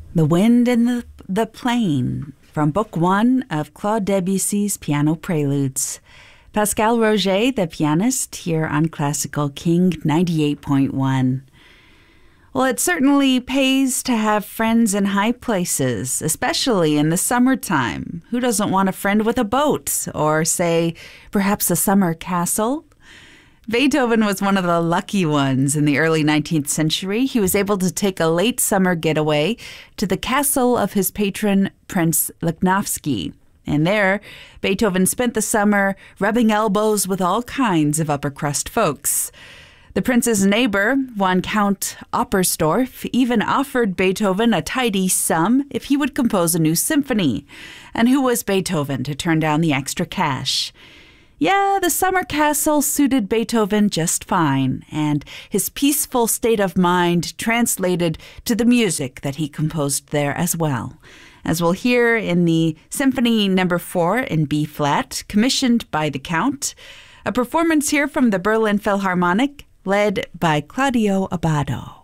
The Wind in the Plain, from Book 1 of Claude Debussy's Piano Preludes. Pascal Roger, the pianist, here on Classical King 98.1. Well, it certainly pays to have friends in high places, especially in the summertime. Who doesn't want a friend with a boat, or, say, perhaps a summer castle? Beethoven was one of the lucky ones in the early 19th century. He was able to take a late summer getaway to the castle of his patron, Prince Lichnowsky. And there, Beethoven spent the summer rubbing elbows with all kinds of upper-crust folks. The prince's neighbor, one Count Oppersdorff, even offered Beethoven a tidy sum if he would compose a new symphony. And who was Beethoven to turn down the extra cash? Yeah, the summer castle suited Beethoven just fine, and his peaceful state of mind translated to the music that he composed there as well. As we'll hear in the Symphony No. 4 in B-flat, commissioned by the Count, a performance here from the Berlin Philharmonic, led by Claudio Abbado.